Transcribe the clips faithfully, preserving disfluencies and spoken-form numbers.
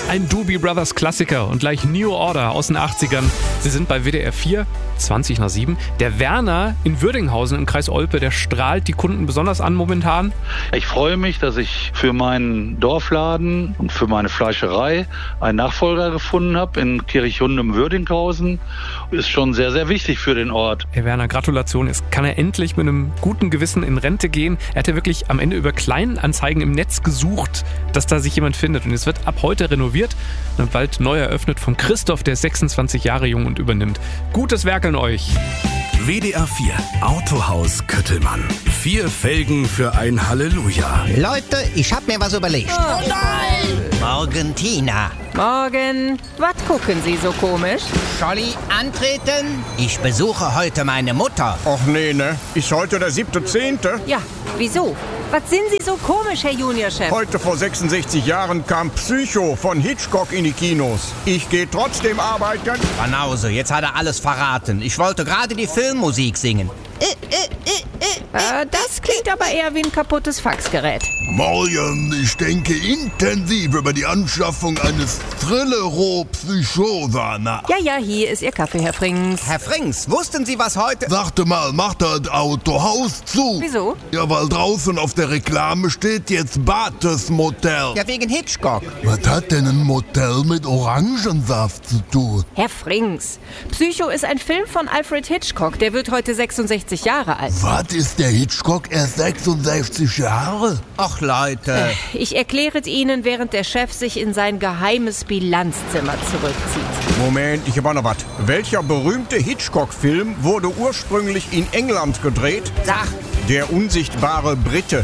Ein Doobie Brothers Klassiker und gleich New Order aus den achtzigern. Sie sind bei W D R vier, zwanzig nach sieben. Der Werner in Würdinghausen im Kreis Olpe, der strahlt die Kunden besonders an momentan. Ich freue mich, dass ich für meinen Dorfladen und für meine Fleischerei einen Nachfolger gefunden habe in Kirchhundem Würdinghausen. Ist schon sehr, sehr wichtig für den Ort. Herr Werner, Gratulation. Jetzt kann er endlich mit einem guten Gewissen in Rente gehen. Er hat ja wirklich am Ende über Kleinanzeigen im Netz gesucht, dass da sich jemand findet. Und es wird ab heute renoviert und bald neu eröffnet von Christoph, der sechsundzwanzig Jahre jung und übernimmt. Gutes Werk an euch. W D R vier Autohaus Köttelmann. Vier Felgen für ein Halleluja. Leute, ich hab mir was überlegt. Oh nein! Morgen, Tina. Morgen. Was gucken Sie so komisch? Scholli, antreten. Ich besuche heute meine Mutter. Och nee, ne? Ist heute der siebte Zehnte? Ja, wieso? Was sind Sie so komisch, Herr Juniorchef? Heute vor sechsundsechzig Jahren kam Psycho von Hitchcock in die Kinos. Ich gehe trotzdem arbeiten. Banause, jetzt hat er alles verraten. Ich wollte gerade die Filmmusik singen. Äh, das klingt aber eher wie ein kaputtes Faxgerät. Morgen, ich denke intensiv über die Anschaffung eines Thrillero-Psychosa nach. Ja, ja, hier ist Ihr Kaffee, Herr Frings. Herr Frings, wussten Sie, was heute... Sagte mal, macht das Autohaus zu? Wieso? Ja, weil draußen auf der Reklame steht jetzt Bates Motel. Ja, wegen Hitchcock. Was hat denn ein Motel mit Orangensaft zu tun? Herr Frings, Psycho ist ein Film von Alfred Hitchcock. Der wird heute sechsundsechzig Jahre alt. Was, ist der Hitchcock erst sechsundsechzig Jahre? Ach, Leute. Ich erkläre es Ihnen, während der Chef sich in sein geheimes Bilanzzimmer zurückzieht. Moment, ich habe auch noch was. Welcher berühmte Hitchcock-Film wurde ursprünglich in England gedreht? Sag. Der unsichtbare Brite.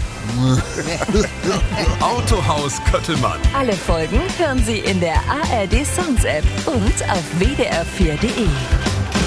Autohaus Köttelmann. Alle Folgen hören Sie in der A R D Sounds App und auf W D R vier punkt de.